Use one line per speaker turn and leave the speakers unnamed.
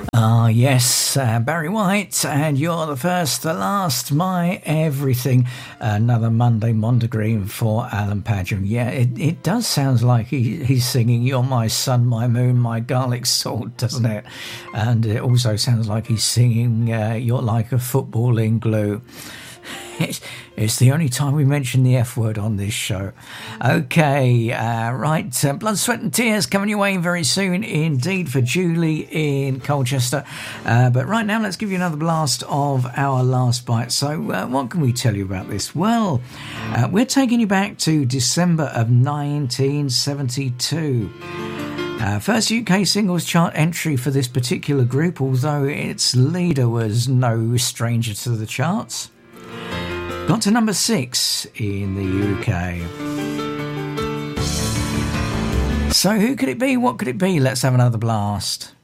Ah, yes, Barry White, and you're the first, the last, my everything. Another Monday Mondegreen for Alan Padgham. Yeah, it does sound like he's singing You're My Sun, My Moon, My Garlic Salt, doesn't it? And it also sounds like he's singing You're Like a Footballing Glue. It's the only time we mention the F word on this show. Okay, right. Blood, Sweat and Tears coming your way very soon indeed for Julie in Colchester. But right now, let's give you another blast of our last bite. So what can we tell you about this? Well, we're taking you back to December of 1972. First UK singles chart entry for this particular group, although its leader was no stranger to the charts. Got to number 6 in the UK. So who could it be? What could it be? Let's have another blast.